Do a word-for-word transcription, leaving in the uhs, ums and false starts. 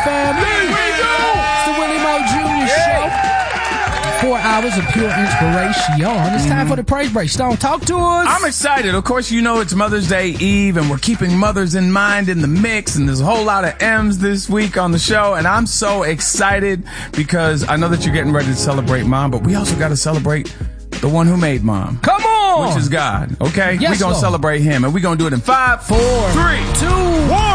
family. Here we go. It's the Willie Mo Junior Show. Four hours of pure inspiration. It's time for the praise break. Stone, talk to us. I'm excited. Of course, you know it's Mother's Day Eve, and we're keeping mothers in mind in the mix, and there's a whole lot of M's this week on the show, and I'm so excited because I know that you're getting ready to celebrate Mom, but we also got to celebrate the one who made Mom. Come on! Which is God, okay? Yes, we're going to Lord. celebrate him, and we're going to do it in five, Four, three, two, one.